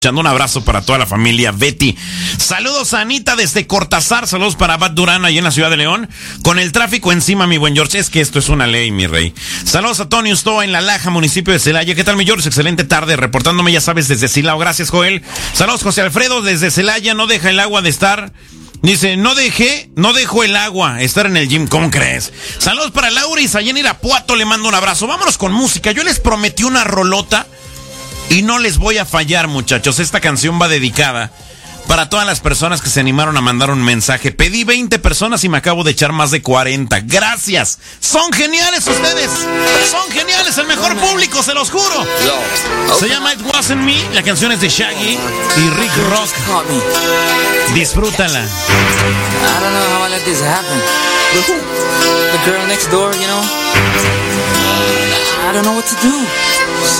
Un abrazo para toda la familia Betty. Saludos a Anita desde Cortázar. Saludos para Abad Durán, allá en la ciudad de León. Con el tráfico encima, mi buen George. Es que esto es una ley, mi rey. Saludos a Tony Ustoa en La Laja, municipio de Celaya. ¿Qué tal, mi George? Excelente tarde. Reportándome, ya sabes, desde Silao. Gracias, Joel. Saludos, José Alfredo, desde Celaya. No deja el agua de estar. Dice, no dejo el agua estar en el gym. ¿Cómo crees? Saludos para Laura y allá en Irapuato. Le mando un abrazo. Vámonos con música. Yo les prometí una rolota. Y no les voy a fallar, muchachos. Esta canción va dedicada para todas las personas que se animaron a mandar un mensaje. Pedí 20 personas y me acabo de echar más de 40. ¡Gracias! ¡Son geniales ustedes! ¡Son geniales! ¡El mejor público, se los juro! Se llama It Wasn't Me. La canción es de Shaggy y Rick Rock. Disfrútala. I don't know how I let this happen. The girl next door, you know. I don't know what to do.